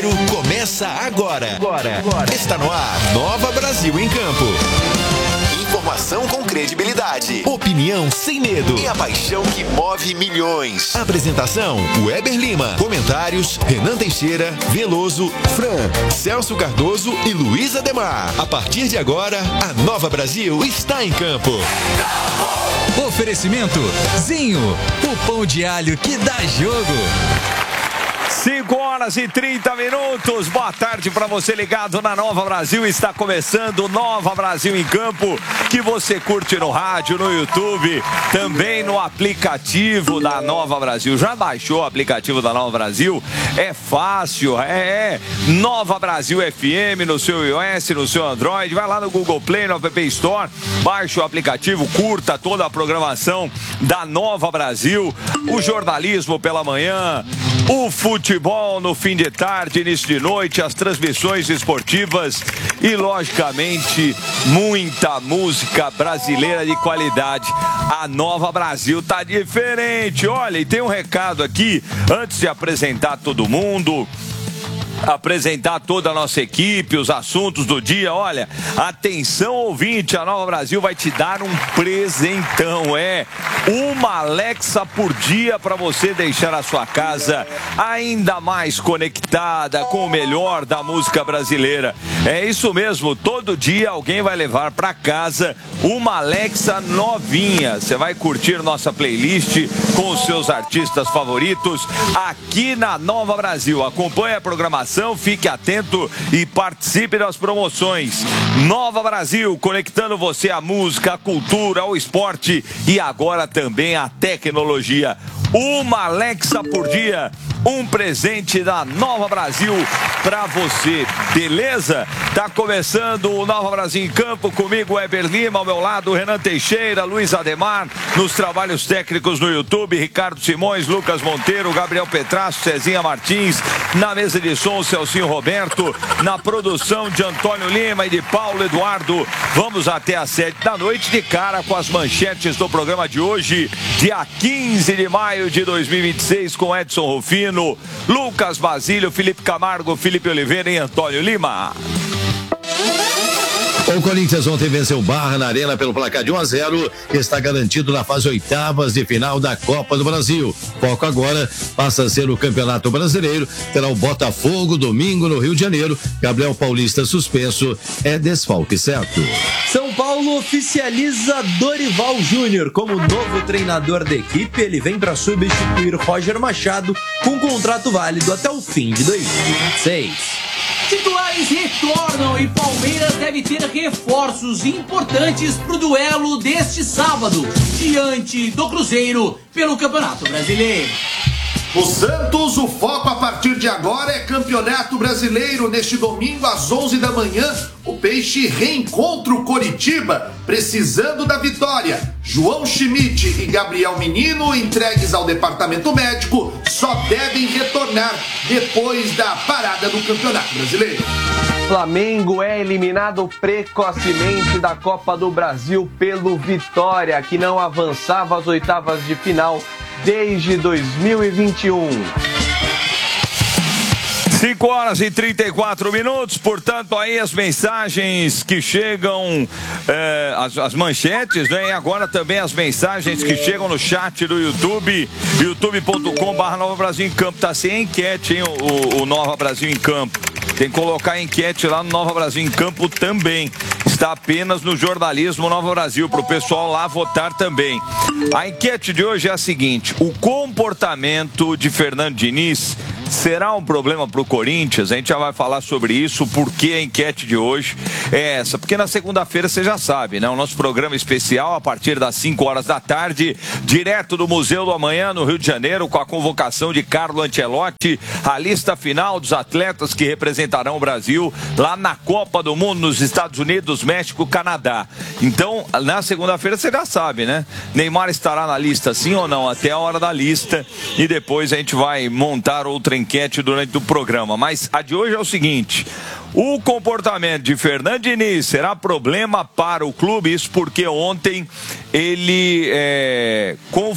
Começa agora. Está no ar, Nova Brasil em Campo. Informação com credibilidade, opinião sem medo e a paixão que move milhões. Apresentação, Weber Lima. Comentários, Renan Teixeira, Veloso, Fran, Celso Cardoso e Luiz Ademar. A partir de agora, a Nova Brasil está em campo. Oferecimento Zinho, o pão de alho que dá jogo. 5h30. Boa tarde para você ligado na Nova Brasil. Está começando Nova Brasil em Campo, que você curte no rádio, no YouTube, também no aplicativo da Nova Brasil. Já baixou o aplicativo da Nova Brasil? É fácil, Nova Brasil FM no seu iOS, no seu Android. Vai lá no Google Play, no App Store, baixa o aplicativo, curta toda a programação da Nova Brasil, o jornalismo pela manhã, o futebol no fim de tarde, início de noite, as transmissões esportivas e, logicamente, muita música brasileira de qualidade. A Nova Brasil tá diferente. Olha, e tem um recado aqui, antes de apresentar todo mundo, apresentar toda a nossa equipe, os assuntos do dia. Olha, atenção ouvinte, a Nova Brasil vai te dar um presentão, uma Alexa por dia para você deixar a sua casa ainda mais conectada com o melhor da música brasileira. É isso mesmo, todo dia alguém vai levar para casa uma Alexa novinha. Você vai curtir nossa playlist com os seus artistas favoritos aqui na Nova Brasil. Acompanhe a programação, fique atento e participe das promoções. Nova Brasil, conectando você à música, à cultura, ao esporte e agora também à tecnologia. Uma Alexa por dia, um presente da Nova Brasil para você, beleza? Tá começando o Nova Brasil em Campo, comigo Weber Lima, ao meu lado Renan Teixeira, Luiz Ademar, nos trabalhos técnicos no YouTube, Ricardo Simões, Lucas Monteiro, Gabriel Petrasso, Cezinha Martins, na mesa de som Celcinho Roberto, na produção de Antônio Lima e de Paulo Eduardo. Vamos até às 7 da noite, de cara com as manchetes do programa de hoje, dia 15 de maio de 2026, com Edson Rufino, Lucas Basílio, Felipe Camargo, Felipe Oliveira e Antônio Lima. O Corinthians ontem venceu o Barra na Arena pelo placar de 1-0 e está garantido na fase oitavas de final da Copa do Brasil. Foco agora passa a ser o Campeonato Brasileiro. Terá o Botafogo domingo no Rio de Janeiro. Gabriel Paulista suspenso, é desfalque certo. São Paulo oficializa Dorival Júnior como novo treinador da equipe. Ele vem para substituir Roger Machado com contrato válido até o fim de 2026. Titulares retornam e Palmeiras deve ter reforços importantes para o duelo deste sábado, diante do Cruzeiro pelo Campeonato Brasileiro. O Santos, o foco a partir de agora é Campeonato Brasileiro. Neste domingo, às 11 da manhã, o Peixe reencontra o Coritiba, precisando da vitória. João Schmidt e Gabriel Menino, entregues ao departamento médico, só devem retornar depois da parada do Campeonato Brasileiro. Flamengo é eliminado precocemente da Copa do Brasil pelo Vitória, que não avançava às oitavas de final desde 2021. 5h34, portanto, aí as mensagens que chegam, as manchetes, né? E agora também as mensagens que chegam no chat do YouTube, youtube.com/Nova Brasil em Campo. Tá sem enquete, hein, o Nova Brasil em Campo. Tem que colocar a enquete lá no Nova Brasil em Campo também. Está apenas no jornalismo Nova Brasil, para o pessoal lá votar também. A enquete de hoje é a seguinte: o comportamento de Fernando Diniz será um problema para o Corinthians? A gente já vai falar sobre isso, porque a enquete de hoje é essa. Porque na segunda-feira você já sabe, né? O nosso programa especial a partir das 5 horas da tarde, direto do Museu do Amanhã, no Rio de Janeiro, com a convocação de Carlo Ancelotti, a lista final dos atletas que representarão o Brasil lá na Copa do Mundo, nos Estados Unidos, México, Canadá. Então, na segunda-feira você já sabe, né? Neymar estará na lista, sim ou não? Até a hora da lista, e depois a gente vai montar outra enquete durante o programa. Mas a de hoje é o seguinte: o comportamento de Fernando Diniz será problema para o clube? Isso porque ontem ele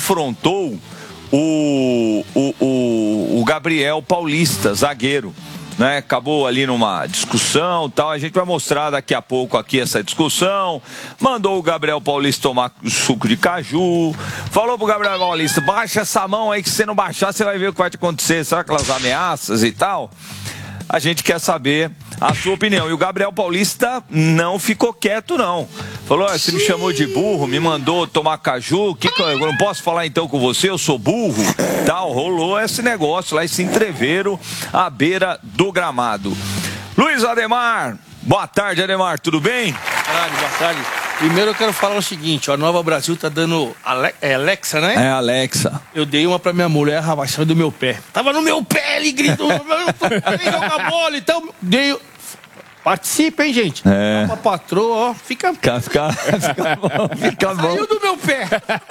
confrontou o Gabriel Paulista, zagueiro. né? Acabou ali numa discussão e tal. A gente vai mostrar daqui a pouco aqui essa discussão. Mandou o Gabriel Paulista tomar suco de caju. Falou pro Gabriel Paulista, baixa essa mão aí que se você não baixar, você vai ver o que vai te acontecer. Sabe aquelas ameaças e tal? A gente quer saber a sua opinião. E o Gabriel Paulista não ficou quieto, não. Falou, você me chamou de burro, me mandou tomar caju, eu não posso falar então com você, eu sou burro. Tal, rolou esse negócio lá, esse entreveiro à beira do gramado. Luiz Ademar, boa tarde, Ademar, tudo bem? Boa tarde. Primeiro eu quero falar o seguinte, a Nova Brasil tá dando Alexa, né? É, Alexa. Eu dei uma pra minha mulher, rapaz, saiu do meu pé. Tava no meu pé, ele gritou, joga bola, então dei... Participa, hein, gente? É. Uma patroa, ó, fica bom. Saiu do meu pé.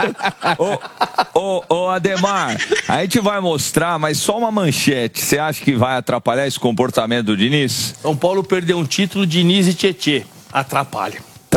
Ô, Ademar, a gente vai mostrar, mas só uma manchete. Você acha que vai atrapalhar esse comportamento do Diniz? São Paulo perdeu um título, Diniz e Tietê. Atrapalha.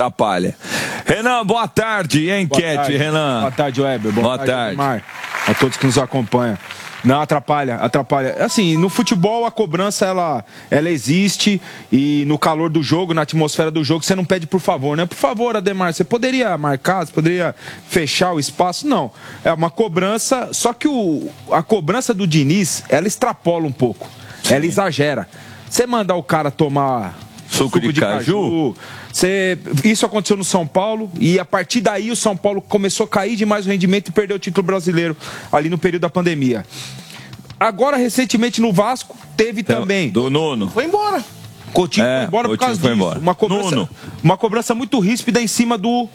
Renan, boa tarde. E a enquete, Renan? Boa tarde, Weber. Boa tarde. Ademar. A todos que nos acompanham. Não, atrapalha. Assim, no futebol a cobrança, ela existe e no calor do jogo, na atmosfera do jogo, você não pede por favor, né? Por favor, Ademar, você poderia marcar, você poderia fechar o espaço? Não. É uma cobrança, só que a cobrança do Diniz, ela extrapola um pouco. Sim. Ela exagera. Você mandar o cara tomar suco de caju? Isso aconteceu no São Paulo e a partir daí o São Paulo começou a cair demais o rendimento e perdeu o título brasileiro ali no período da pandemia. Agora, recentemente no Vasco, teve também. Do Nuno. Foi embora. Coutinho foi embora por causa disso. Uma cobrança muito ríspida em cima do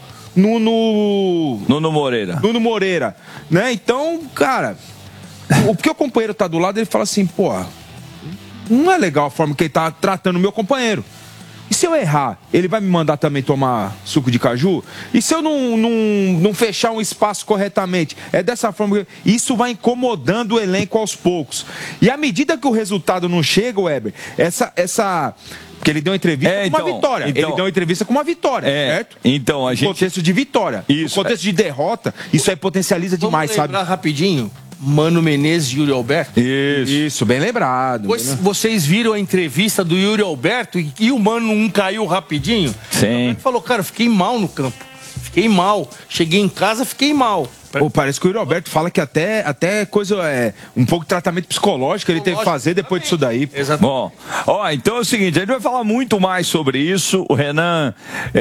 Nuno Moreira. Né? Então, cara, porque o companheiro tá do lado, ele fala assim, pô, não é legal a forma que ele tá tratando o meu companheiro. E se eu errar, ele vai me mandar também tomar suco de caju? E se eu não fechar um espaço corretamente? É dessa forma que... Isso vai incomodando o elenco aos poucos. E à medida que o resultado não chega, Weber, porque ele deu uma entrevista com uma vitória. Ele deu uma entrevista com uma vitória, certo? Então, a gente... No contexto de vitória. Isso. No contexto de derrota, isso aí potencializa demais, sabe? Vamos lembrar rapidinho... Mano Menezes e Yuri Alberto? Isso, bem lembrado. Vocês viram a entrevista do Yuri Alberto e o Mano não caiu rapidinho? Sim. Ele falou, cara, eu fiquei mal no campo. Fiquei mal. Cheguei em casa, fiquei mal. Parece que o Yuri Alberto fala que até coisa, um pouco de tratamento psicológico ele teve que fazer depois disso daí. Bom, então é o seguinte, a gente vai falar muito mais sobre isso. O Renan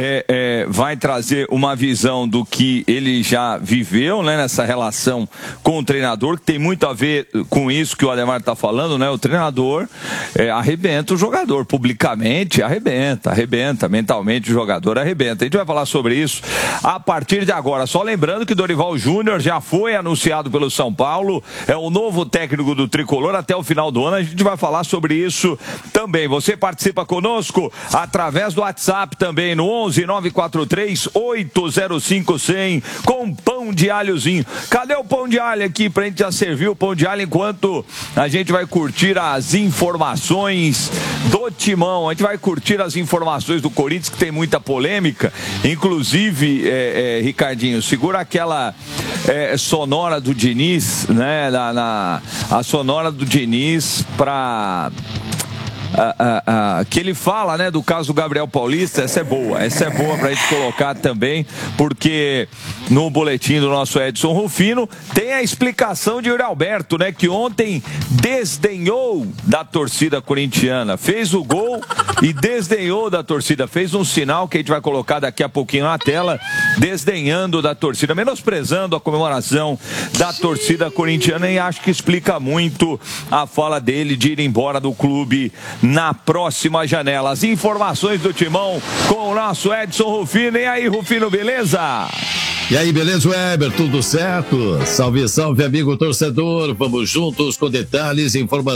vai trazer uma visão do que ele já viveu, né, nessa relação com o treinador, que tem muito a ver com isso que o Ademar está falando, né? O treinador arrebenta o jogador, publicamente arrebenta mentalmente o jogador arrebenta. A gente vai falar sobre isso a partir de agora. Só lembrando que Dorival Júnior já foi anunciado pelo São Paulo, é o novo técnico do Tricolor até o final do ano. A gente vai falar sobre isso também. Você participa conosco através do WhatsApp também no 11-943-805-100 com pão de alhozinho. Cadê o pão de alho aqui pra gente já servir o pão de alho enquanto a gente vai curtir as informações do Timão? A gente vai curtir as informações do Corinthians, que tem muita polêmica, inclusive, Ricardinho, segura aquela sonora do Diniz, né? A sonora do Diniz para que ele fala, né, do caso do Gabriel Paulista. Essa é boa pra gente colocar também, porque no boletim do nosso Edson Rufino tem a explicação de Yuri Alberto, né, que ontem desdenhou da torcida corintiana, fez o gol e desdenhou da torcida, fez um sinal que a gente vai colocar daqui a pouquinho na tela, desdenhando da torcida, menosprezando a comemoração da torcida corintiana, e acho que explica muito a fala dele de ir embora do clube na próxima janela. As informações do Timão com o nosso Edson Rufino. E aí, Rufino, beleza? E aí, beleza, Weber? Tudo certo? Salve, salve, amigo torcedor. Vamos juntos com detalhes e informações.